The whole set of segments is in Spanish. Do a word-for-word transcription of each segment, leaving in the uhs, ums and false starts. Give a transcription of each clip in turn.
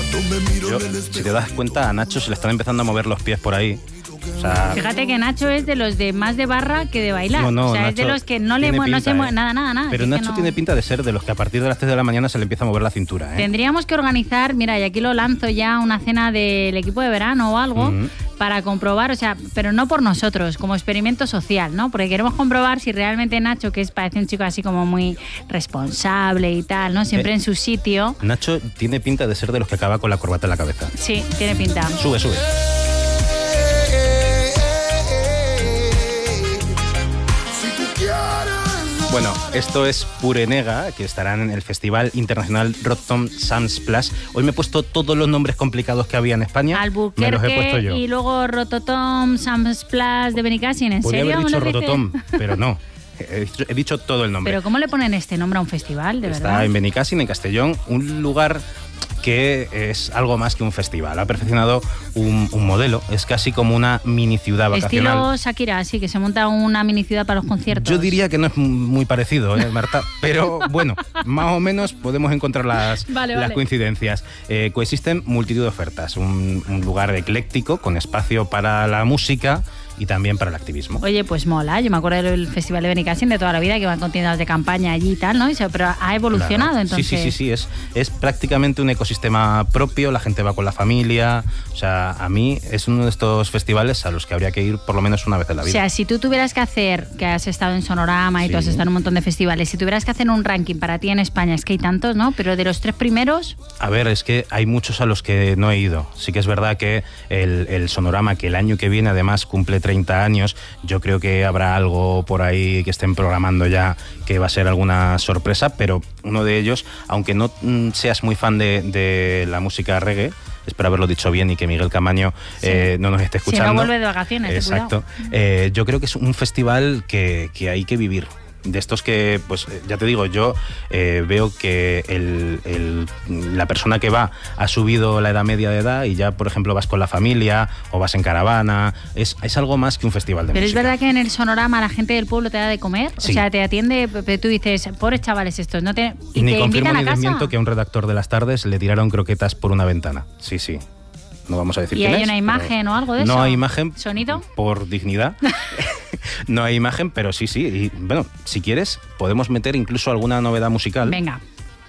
Yo, si te das cuenta, a Nacho se le están empezando a mover los pies por ahí. O sea, fíjate que Nacho es de los de más de barra que de bailar. No, no, o sea, Nacho es de los que no le pinta, no se mueve eh. nada, nada, nada. Pero es Nacho no... tiene pinta de ser de los que a partir de las tres de la mañana se le empieza a mover la cintura, ¿eh? Tendríamos que organizar, mira, y aquí lo lanzo ya, una cena del equipo de verano o algo, uh-huh. para comprobar, o sea, pero no por nosotros, como experimento social, ¿no? Porque queremos comprobar si realmente Nacho, que es parece un chico así como muy responsable y tal, ¿no? Siempre eh, en su sitio. Nacho tiene pinta de ser de los que acaba con la corbata en la cabeza. Sí, tiene pinta. Sube, sube. Bueno, esto es Purenega, que estarán en el Festival Internacional Rotom Sunsplash. Hoy me he puesto todos los nombres complicados que había en España. Albuquerque, me los he puesto yo. Y luego Rototom Sunsplash de Benicàssim. ¿En Podría serio? haber dicho ¿Me lo Rototom, pero no. He dicho, he dicho todo el nombre. ¿Pero cómo le ponen este nombre a un festival, de Está verdad? Está en Benicàssim, en Castellón, un lugar que es algo más que un festival. Ha perfeccionado un, un modelo, es casi como una mini ciudad vacacional. Estilo Shakira, sí, que se monta una mini ciudad para los conciertos. Yo diría que no es muy parecido, ¿eh, Marta? Pero bueno, más o menos podemos encontrar las, vale, las vale. coincidencias. Eh, coexisten multitud de ofertas, un, un lugar ecléctico con espacio para la música y también para el activismo. Oye, pues mola. Yo me acuerdo del Festival de Benicàssim de toda la vida, que van con tiendas de campaña allí y tal, ¿no? Pero ha evolucionado, claro. entonces... Sí, sí, sí, sí. Es, es prácticamente un ecosistema propio, la gente va con la familia. O sea, a mí es uno de estos festivales a los que habría que ir por lo menos una vez en la vida. O sea, si tú tuvieras que hacer, que has estado en Sonorama y sí. tú has estado en un montón de festivales, si tuvieras que hacer un ranking para ti en España, es que hay tantos, ¿no? Pero de los tres primeros... A ver, es que hay muchos a los que no he ido. Sí que es verdad que el, el Sonorama, que el año que viene además cumple treinta años, yo creo que habrá algo por ahí que estén programando ya que va a ser alguna sorpresa, pero uno de ellos, aunque no mm, seas muy fan de, de la música reggae, espero haberlo dicho bien y que Miguel Camaño sí. eh, no nos esté escuchando. Si no vuelve de vacaciones. Exacto. Eh, yo creo que es un festival que, que hay que vivir. De estos que, pues ya te digo, yo eh, veo que el, el, la persona que va ha subido la edad media de edad y ya, por ejemplo, vas con la familia o vas en caravana. Es, es algo más que un festival de Pero música. es verdad que en el Sonorama la gente del pueblo te da de comer. Sí. O sea, te atiende, pero tú dices, pobres chavales estos, no te, y, y ni te confirmo invitan ni a casa. desmiento que a un redactor de las tardes le tiraron croquetas por una ventana. Sí, sí. No vamos a decir ¿Y quién hay es, una imagen o algo de no eso? No hay imagen. ¿Sonido? Por dignidad. No hay imagen, pero sí, sí. Y bueno, si quieres, podemos meter incluso alguna novedad musical. Venga.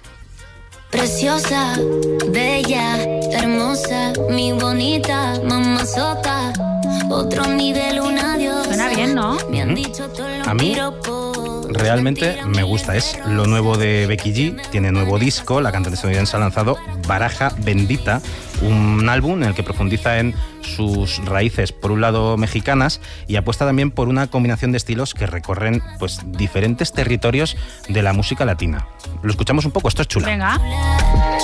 Preciosa, bella, hermosa, mi bonita, mamazota, otro nivel, un adiós. Suena bien, ¿no? Me han dicho todo lo A mí realmente me gusta. Es lo nuevo de Becky G, tiene nuevo disco, la cantante estadounidense ha lanzado Baraja Bendita, un álbum en el que profundiza en sus raíces, por un lado mexicanas, y apuesta también por una combinación de estilos que recorren pues diferentes territorios de la música latina. Lo escuchamos un poco, esto es chula. Venga.